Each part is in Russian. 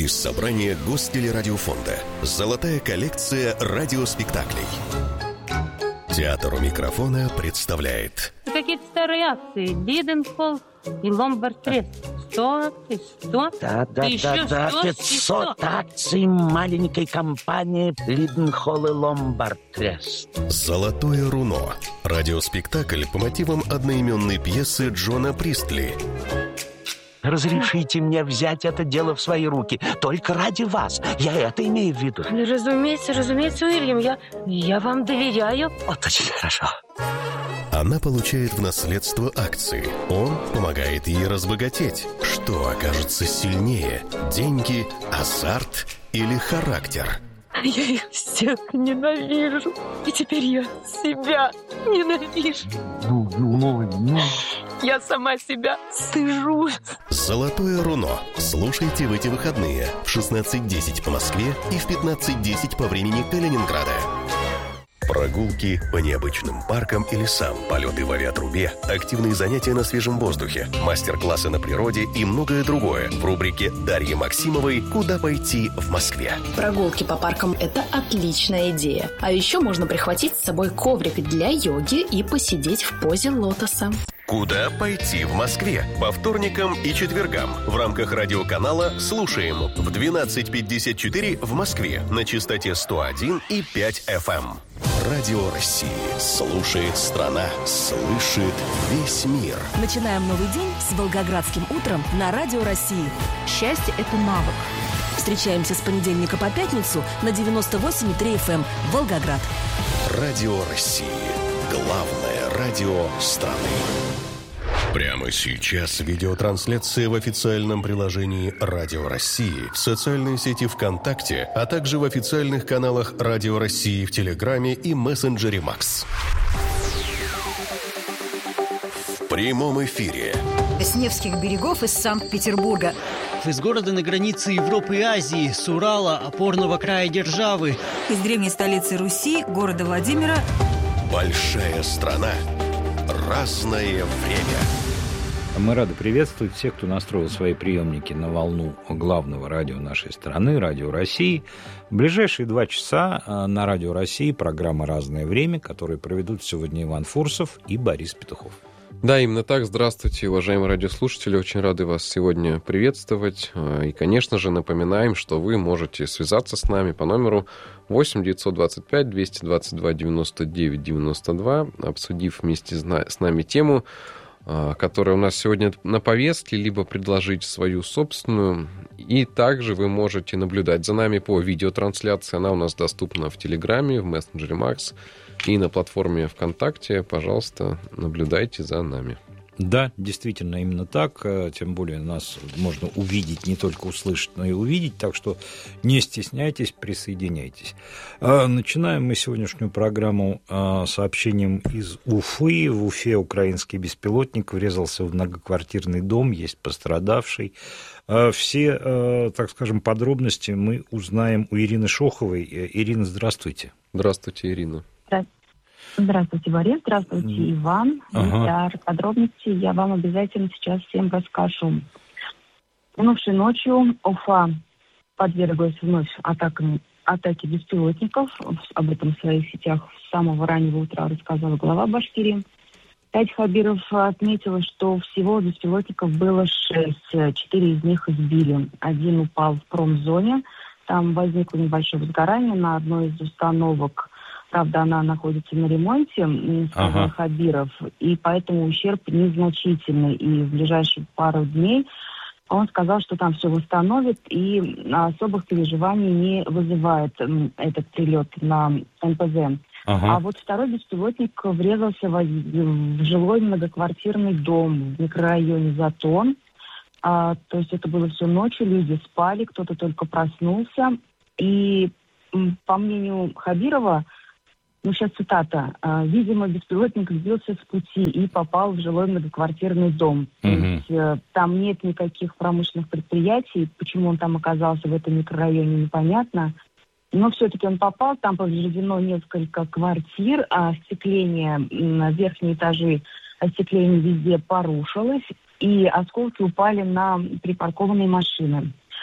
из собрания Гостелерадиофонда. Золотая коллекция радиоспектаклей. Театр у микрофона представляет. Какие-то старые акции. Лиденхолл и Ломбард Трест. 100 акций, 100. Да, 500 акций маленькой компании Лиденхолл и Ломбард Трест. Золотое руно. Радиоспектакль по мотивам одноименной пьесы Джона Пристли. Разрешите мне взять это дело в свои руки. Только ради вас. Я это имею в виду. Разумеется, Уильям. Я вам доверяю. Вот очень хорошо. Она получает в наследство акции. Он помогает ей разбогатеть. Что окажется сильнее? Деньги, азарт или характер? Я их всех ненавижу. И теперь я себя ненавижу. Я сама себя стыжусь. Золотое руно. Слушайте в эти выходные в 16:10 по Москве и в 15:10 по времени Калининграда. Прогулки по необычным паркам и лесам, полеты в авиатрубе, активные занятия на свежем воздухе, мастер-классы на природе и многое другое в рубрике Дарьи Максимовой «Куда пойти в Москве». Прогулки по паркам – это отличная идея. А еще можно прихватить с собой коврик для йоги и посидеть в позе лотоса. «Куда пойти в Москве» по вторникам и четвергам в рамках радиоканала «Слушаем» в 12:54 в Москве на частоте 101,5 FM. Радио России. Слушает страна. Слышит весь мир. Начинаем новый день с Волгоградским утром на Радио России. Счастье – это навык. Встречаемся с понедельника по пятницу на 98,3 FM Волгоград. Радио России. Главное радио страны. Прямо сейчас видеотрансляция в официальном приложении Радио России, в социальной сети ВКонтакте, а также в официальных каналах Радио России в Телеграме и мессенджере Макс. В прямом эфире. С Невских берегов из Санкт-Петербурга. Из города на границе Европы и Азии, с Урала, опорного края державы. Из древней столицы Руси, города Владимира. Большая страна. Разное время. Мы рады приветствовать всех, кто настроил свои приемники на волну главного радио нашей страны, Радио России. В ближайшие 2 часа на Радио России программа «Разное время», которую проведут сегодня Иван Фурсов и Борис Петухов. Да, именно так. Здравствуйте, уважаемые радиослушатели. Очень рады вас сегодня приветствовать. И, конечно же, напоминаем, что вы можете связаться с нами по номеру 8 925 222 99 92, обсудив вместе с нами тему, которая у нас сегодня на повестке, либо предложить свою собственную. И также вы можете наблюдать за нами по видеотрансляции. Она у нас доступна в Телеграме, в мессенджере Макс и на платформе ВКонтакте. Пожалуйста, наблюдайте за нами. Да, действительно, именно так. Тем более нас можно увидеть, не только услышать, но и увидеть. Так что не стесняйтесь, присоединяйтесь. Начинаем мы сегодняшнюю программу сообщением из Уфы. В Уфе украинский беспилотник врезался в многоквартирный дом, есть пострадавший. Все, так скажем, подробности мы узнаем у Ирины Шоховой. Ирина, здравствуйте. Здравствуйте, Ирина. Здравствуйте, Борис. Здравствуйте, Иван. Для подробностей я вам обязательно сейчас всем расскажу. Минувшей ночью Уфа подверглась вновь атаке беспилотников. Об этом в своих сетях с самого раннего утра рассказала глава Башкирии. Кать Хабиров отметила, что всего беспилотников было 6. 4 из них сбили. Один упал в промзоне. Там возникло небольшое возгорание на одной из установок. Правда, она находится на ремонте, сказал Хабиров, и поэтому ущерб незначительный. И в ближайшие пару дней он сказал, что там все восстановит, и особых переживаний не вызывает этот прилет на НПЗ. А вот второй беспилотник врезался в жилой многоквартирный дом в микрорайоне Затон. То есть это было все ночью, люди спали, кто-то только проснулся. И по мнению Хабирова, сейчас цитата, видимо, беспилотник сбился с пути и попал в жилой многоквартирный дом. То есть там нет никаких промышленных предприятий. Почему он там оказался в этом микрорайоне, непонятно. Но все-таки он попал, там повреждено несколько квартир, а остекление на верхние этажи, остекление везде порушилось, и осколки упали на припаркованные машины.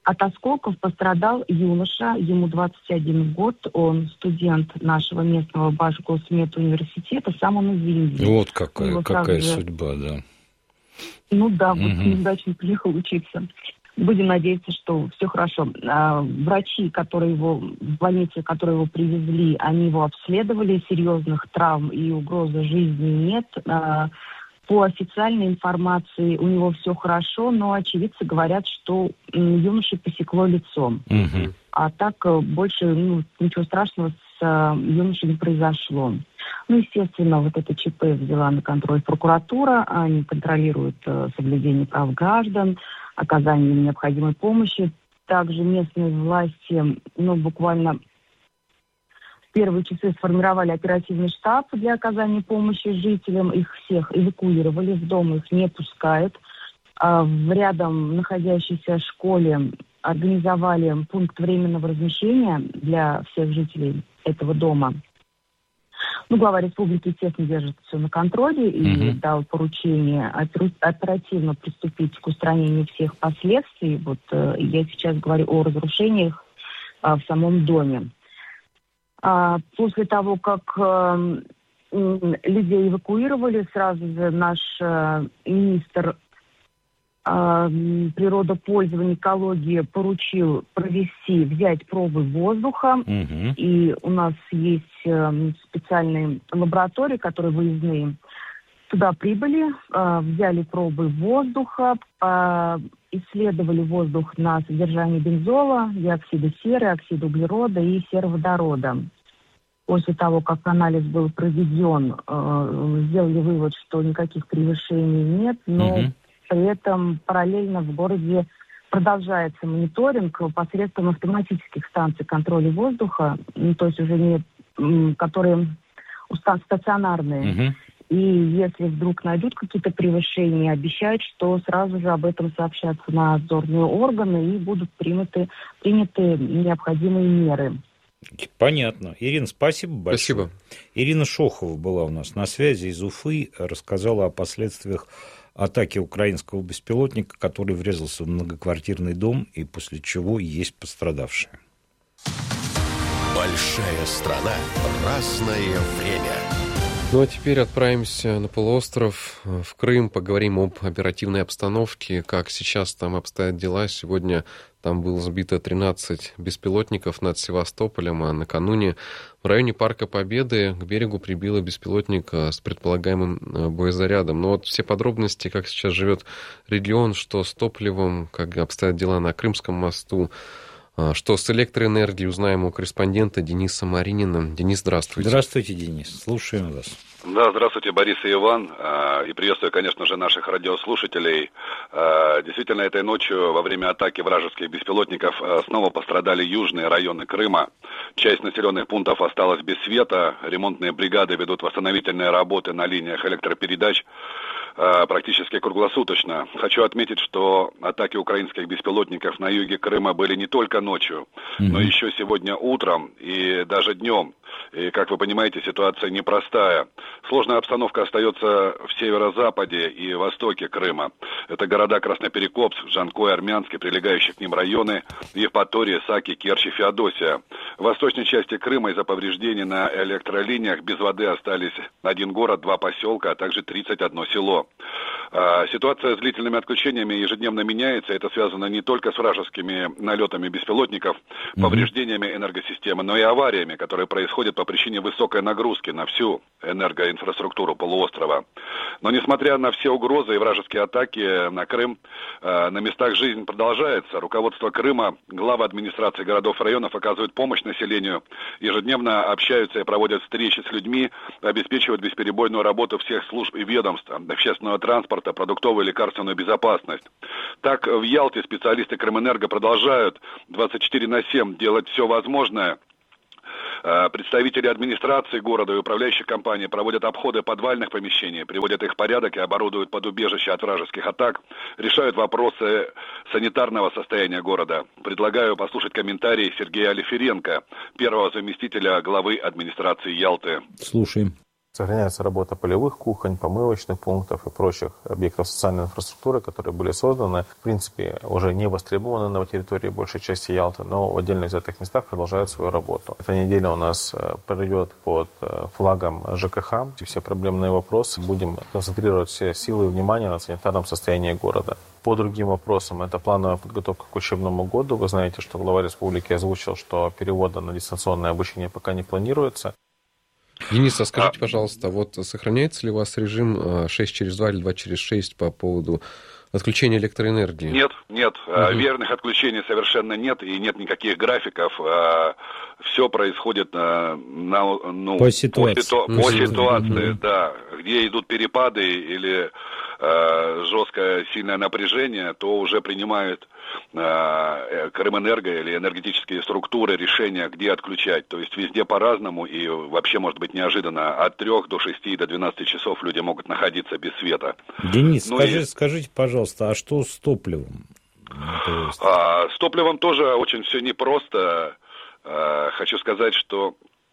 От осколков пострадал юноша, ему 21 год, он студент нашего местного Башгосмедуниверситета, сам он из Индии. Вот какая судьба, да. Ну да, вот неудачно приехал учиться. Будем надеяться, что все хорошо. Врачи, в больнице, которые его привезли, они его обследовали, серьезных травм и угрозы жизни нет. По официальной информации у него все хорошо, но очевидцы говорят, что юноше посекло лицо. А так больше ничего страшного с юношей не произошло. Естественно, вот это ЧП взяла на контроль прокуратура. Они контролируют соблюдение прав граждан, оказание необходимой помощи. Также местные власти, буквально в первые часы сформировали оперативный штаб для оказания помощи жителям. Их всех эвакуировали, в дом их не пускают. В рядом находящейся школе организовали пункт временного размещения для всех жителей этого дома. Глава республики, естественно, держит все на контроле и дал поручение оперативно приступить к устранению всех последствий. Вот я сейчас говорю о разрушениях в самом доме. После того, как людей эвакуировали, сразу же наш министр природопользования, экологии поручил взять пробы воздуха. И у нас есть специальные лаборатории, которые выездные. Туда прибыли, взяли пробы воздуха, исследовали воздух на содержание бензола, диоксида серы, оксида углерода и сероводорода. После того, как анализ был проведен, сделали вывод, что никаких превышений нет, но при этом параллельно в городе продолжается мониторинг посредством автоматических станций контроля воздуха, то есть уже не которые стационарные. И если вдруг найдут какие-то превышения, обещают, что сразу же об этом сообщатся надзорные органы и будут приняты необходимые меры. Понятно. Ирина, спасибо большое. Спасибо. Ирина Шохова была у нас на связи из Уфы, рассказала о последствиях атаки украинского беспилотника, который врезался в многоквартирный дом, и после чего есть пострадавшие. Большая страна, разное время. А теперь отправимся на полуостров, в Крым, поговорим об оперативной обстановке, как сейчас там обстоят дела. Сегодня там было сбито 13 беспилотников над Севастополем, а накануне в районе Парка Победы к берегу прибило беспилотник с предполагаемым боезарядом. Но все подробности, как сейчас живет регион, что с топливом, как обстоят дела на Крымском мосту, что с электроэнергией, узнаем у корреспондента Дениса Маринина. Денис, здравствуйте. Здравствуйте, Денис. Слушаем вас. Да, здравствуйте, Борис и Иван. И приветствую, конечно же, наших радиослушателей. Действительно, этой ночью во время атаки вражеских беспилотников снова пострадали южные районы Крыма. Часть населенных пунктов осталась без света. Ремонтные бригады ведут восстановительные работы на линиях электропередач практически круглосуточно. Хочу отметить, что атаки украинских беспилотников на юге Крыма были не только ночью, но еще сегодня утром и даже днем. И, как вы понимаете, ситуация непростая. Сложная обстановка остается в северо-западе и востоке Крыма. Это города Красноперекопск, Жанкой, Армянск и прилегающие к ним районы, Евпатория, Саки, Керчь и Феодосия. В восточной части Крыма из-за повреждений на электролиниях без воды остались 1 город, 2 поселка, а также 31 село. Ситуация с длительными отключениями ежедневно меняется. Это связано не только с вражескими налетами беспилотников, повреждениями энергосистемы, но и авариями, которые происходят по причине высокой нагрузки на всю энергоинфраструктуру полуострова. Но несмотря на все угрозы и вражеские атаки на Крым, на местах жизнь продолжается. Руководство Крыма, главы администрации городов и районов оказывают помощь населению, ежедневно общаются и проводят встречи с людьми, обеспечивают бесперебойную работу всех служб и ведомств, общественного транспорта, продуктовую и лекарственную безопасность. Так, в Ялте специалисты Крымэнерго продолжают 24/7 делать все возможное. Представители администрации города и управляющих компаний проводят обходы подвальных помещений, приводят их в порядок и оборудуют под убежище от вражеских атак, решают вопросы санитарного состояния города. Предлагаю послушать комментарий Сергея Алиференко, первого заместителя главы администрации Ялты. Слушаем. Сохраняется работа полевых кухонь, помывочных пунктов и прочих объектов социальной инфраструктуры, которые были созданы, в принципе, уже не востребованы на территории большей части Ялты, но в отдельно взятых местах продолжают свою работу. Эта неделя у нас пройдет под флагом ЖКХ. Все проблемные вопросы будем концентрировать все силы и внимание на санитарном состоянии города. По другим вопросам, это плановая подготовка к учебному году. Вы знаете, что глава республики озвучил, что перевода на дистанционное обучение пока не планируется. Денис, а скажите, пожалуйста, вот сохраняется ли у вас режим 6/2 или 2/6 по поводу отключения электроэнергии? Нет. Верных отключений совершенно нет, и нет никаких графиков. Все происходит по ситуации, да. Где идут перепады или жесткое сильное напряжение, то уже принимают Крымэнерго или энергетические структуры решения, где отключать. То есть везде по-разному, и вообще может быть неожиданно. От 3 до 6 до 12 часов люди могут находиться без света. Денис, скажите, пожалуйста, а что с топливом? С топливом тоже очень все непросто. Хочу сказать, что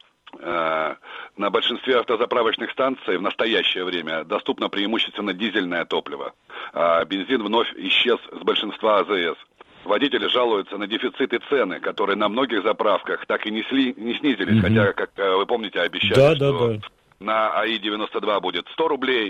на большинстве автозаправочных станций в настоящее время доступно преимущественно дизельное топливо. Бензин вновь исчез с большинства АЗС. Водители жалуются на дефициты цены, которые на многих заправках так и не снизились, хотя, как вы помните, обещали, что на АИ-92 будет 100 рублей,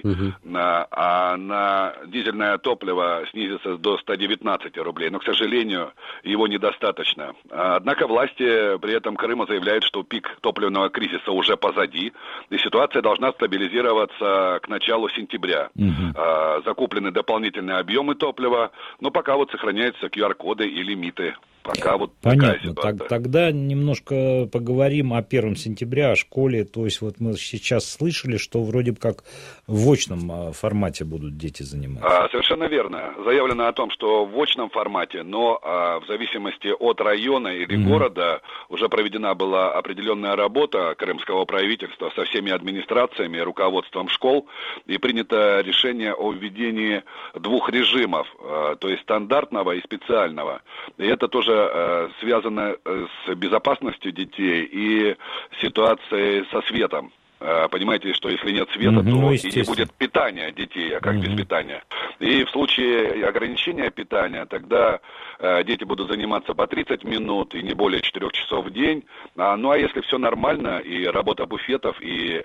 а на дизельное топливо снизится до 119 рублей. Но, к сожалению, его недостаточно. Однако власти при этом Крыма заявляют, что пик топливного кризиса уже позади, и ситуация должна стабилизироваться к началу сентября. Закуплены дополнительные объемы топлива, но пока вот сохраняются QR-коды и лимиты. Пока вот понятно. Тогда немножко поговорим о 1 сентября, о школе. То есть вот мы сейчас слышали, что вроде как в очном формате будут дети заниматься. Совершенно верно. Заявлено о том, что в очном формате, но в зависимости от района или города уже проведена была определенная работа крымского правительства со всеми администрациями и руководством школ, и принято решение о введении 2 режимов, то есть стандартного и специального. И это тоже связано с безопасностью детей и ситуацией со светом. Понимаете, что если нет света, то и не будет питания детей, а как без питания. И в случае ограничения питания, тогда дети будут заниматься по 30 минут и не более 4 часов в день. Ну а если все нормально, и работа буфетов, и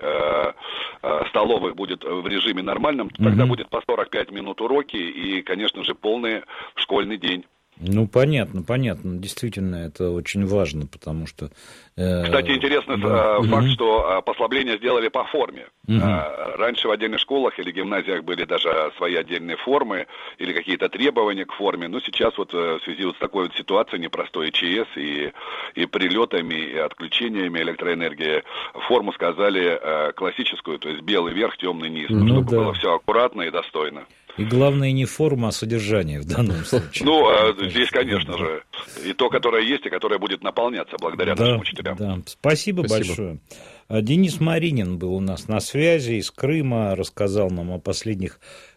столовых будет в режиме нормальном, то тогда будет по 45 минут уроки и, конечно же, полный школьный день. Ну, понятно. Действительно, это очень важно, потому что... Кстати, интересный факт, что послабления сделали по форме. Раньше в отдельных школах или гимназиях были даже свои отдельные формы или какие-то требования к форме. Но сейчас вот в связи вот с такой вот ситуацией непростой ЧС и прилетами, и отключениями электроэнергии, форму сказали классическую, то есть белый верх, темный низ, чтобы было все аккуратно и достойно. И главное не форма, а содержание в данном случае. Ну, здесь, конечно же, и то, которое есть, и которое будет наполняться благодаря нашим учителям. Да. Спасибо большое. Денис Маринин был у нас на связи из Крыма, рассказал нам о последних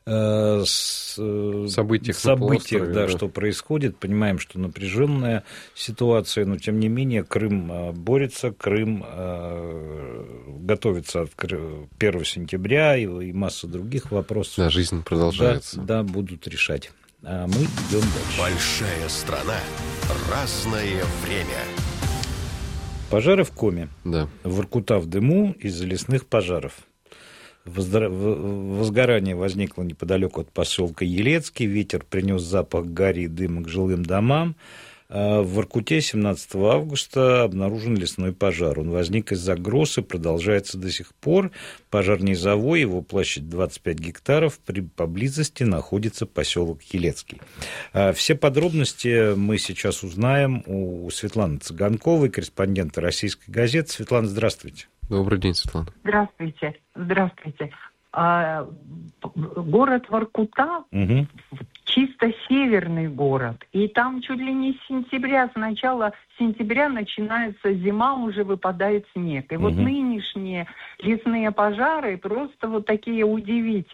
событиях, что происходит. Понимаем, что напряженная ситуация, но тем не менее Крым борется, Крым готовится 1 сентября и масса других вопросов. Да, жизнь продолжается. Да, будут решать. А мы идем дальше. Большая страна, разное время. Пожары в Коме. Да. Воркута в дыму из-за лесных пожаров. Возгорание возникло неподалеку от поселка Елецкий. Ветер принес запах гари и дыма к жилым домам. В Воркуте 17 августа обнаружен лесной пожар. Он возник из-за гроз и продолжается до сих пор. Пожар низовой, его площадь 25 гектаров. Поблизости находится поселок Елецкий. Все подробности мы сейчас узнаем у Светланы Цыганковой, корреспондента «Российской газеты». Светлана, здравствуйте. Добрый день, Светлана. Здравствуйте. Город Воркута чисто северный город, и там чуть ли не с сентября, с начала сентября начинается зима, уже выпадает снег. И вот нынешние лесные пожары просто вот такие удивительные.